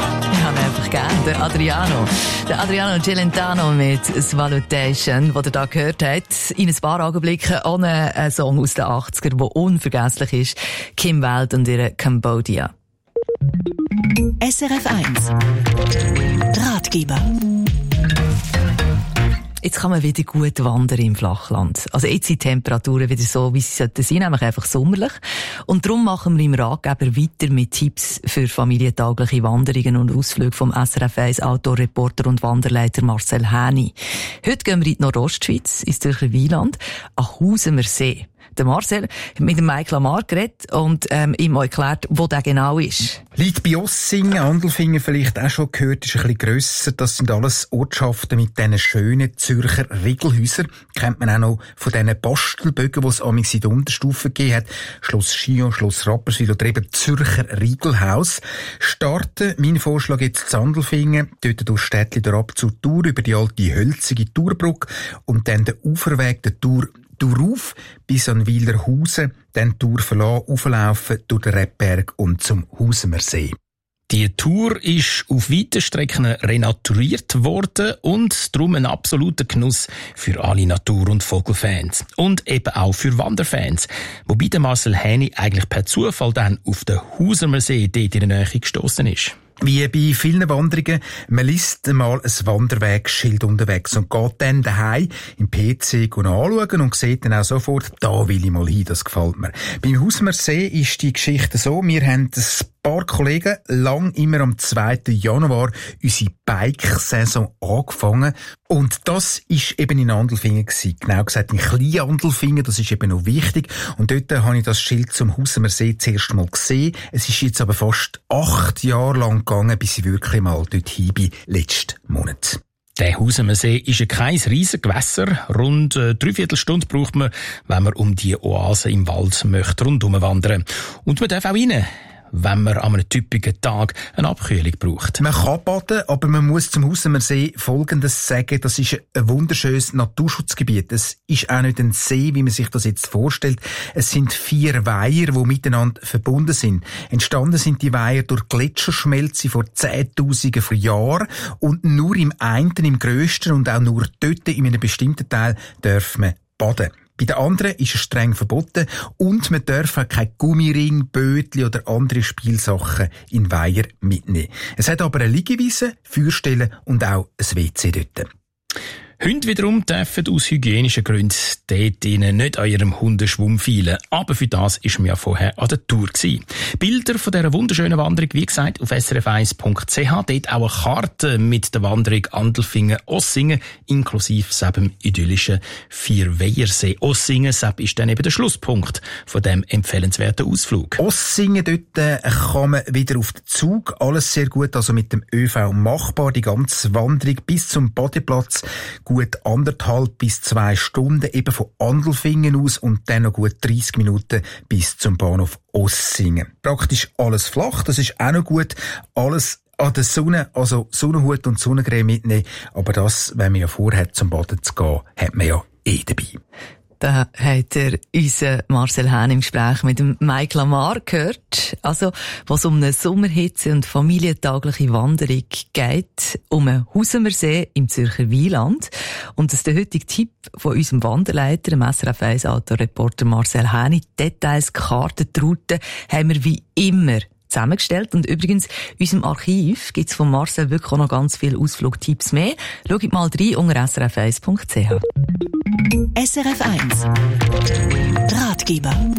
Ich habe ihn einfach gern, der Adriano. Der Adriano Celentano mit Svalutation, den ihr da gehört habt. In ein paar Augenblicken ohne einen Song aus den 80ern, der unvergesslich ist. Kim Wilde und ihre Cambodia. SRF 1 Ratgeber. Jetzt kann man wieder gut wandern im Flachland. Also jetzt sind die Temperaturen wieder so, wie sie sollten sein, nämlich einfach sommerlich. Und darum machen wir im Ratgeber weiter mit Tipps für familientaugliche Wanderungen und Ausflüge vom SRF 1 Outdoor-Reporter und Wanderleiter Marcel Häni. Heute gehen wir in die Nordostschweiz, ins Zürcher Wieland, an Husemer See. Der Marcel hat mit dem Mike Lamar geredet und ihm auch erklärt, wo der genau ist. Liegt bei Ossingen, Andelfingen vielleicht auch schon gehört, ist ein bisschen grösser. Das sind alles Ortschaften mit diesen schönen Zürcher Riegelhäusern. Kennt man auch noch von diesen Bastelbögen, die es amigs in der Unterstufe gegeben hat. Schloss Chillon, Schloss Rapperswil oder eben Zürcher Riegelhaus. Starten, mein Vorschlag jetzt in Andelfingen, dort durch Städtli ab zur Tour über die alte hölzige Tourbrücke und dann der Uferweg der Tour auf bis an Wilerhausen, dann die Tour verlassen, auflaufen durch den Rebberg und zum Husemer See. Die Tour ist auf weiten Strecken renaturiert worden und darum ein absoluter Genuss für alle Natur- und Vogelfans. Und eben auch für Wanderfans. Wobei der Marcel Häni eigentlich per Zufall dann auf den Husemer See dort in der Nähe gestossen ist. Wie bei vielen Wanderungen, man liest einmal ein Wanderwegschild unterwegs und geht dann daheim im PC anschauen und sieht dann auch sofort, da will ich mal hin, das gefällt mir. Beim Husemer See ist die Geschichte so, wir haben ein paar Kollegen lang immer am 2. Januar unsere Bike-Saison angefangen und das ist eben in Andelfingen gewesen. Genau gesagt in Klein-Andelfingen, das ist eben noch wichtig und dort habe ich das Schild zum Husemer See zuerst mal gesehen. Es ist jetzt aber fast 8 Jahre lang gegangen, bis ich wirklich mal dort hin bin, letzten Monat. Der Husemer See ist kein riesiges Gewässer. Rund 3/4 Stunde braucht man, wenn man um die Oase im Wald möchte rundum wandern. Und man darf auch rein, wenn man an einem typischen Tag eine Abkühlung braucht. Man kann baden, aber man muss zum Husemer See Folgendes sagen. Das ist ein wunderschönes Naturschutzgebiet. Es ist auch nicht ein See, wie man sich das jetzt vorstellt. Es sind 4 Weiher, die miteinander verbunden sind. Entstanden sind die Weiher durch Gletscherschmelze vor 10.000 von Jahren. Und nur im einen, im grössten und auch nur dort in einem bestimmten Teil darf man baden. Bei den anderen ist es streng verboten und man darf auch kein Gummiring, Bötli oder andere Spielsachen in Weiher mitnehmen. Es hat aber eine Liegewiese, Feuerstelle und auch ein WC dort. Hunde wiederum dürfen aus hygienischen Gründen dort nicht an ihrem Hundeschwumm feilen. Aber für das ist man ja vorher an der Tour gewesen. Bilder von dieser wunderschönen Wanderung, wie gesagt, auf srf1.ch. Dort auch eine Karte mit der Wanderung Andelfingen-Ossingen, inklusive dem idyllischen Vierweihersee. Ossingen, ist dann eben der Schlusspunkt von dem empfehlenswerten Ausflug. Ossingen, dort kann man wieder auf den Zug. Alles sehr gut, also mit dem ÖV machbar. Die ganze Wanderung bis zum Badeplatz. Gut 1,5 bis 2 Stunden, eben von Andelfingen aus und dann noch gut 30 Minuten bis zum Bahnhof Ossingen. Praktisch alles flach, das ist auch noch gut. Alles an der Sonne, also Sonnenhut und Sonnencreme mitnehmen. Aber das, wenn man ja vorhat, zum Baden zu gehen, hat man ja dabei. Da hat unser Marcel Häni im Gespräch mit dem Mike Lamar gehört. Also, was um eine Sommerhitze und familientaugliche Wanderung geht, um einen Husemer See im Zürcher Wieland. Und das ist der heutige Tipp von unserem Wanderleiter, dem SRF 1 Outdoor-Reporter Marcel Häni. Details, Karten, die Routen haben wir wie immer zusammengestellt. Und übrigens, in unserem Archiv gibt's von Marcel wirklich auch noch ganz viele Ausflugtipps mehr. Schaut mal rein unter srf1.ch. SRF 1 Ratgeber.